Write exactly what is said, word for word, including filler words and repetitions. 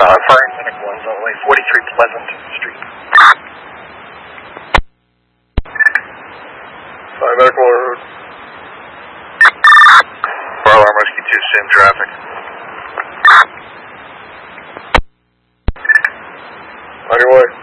Uh, Fire Clinic one's only forty-three Pleasant Street. Fire Medical Road. Fire Alarm Rescue two, same traffic. On your way.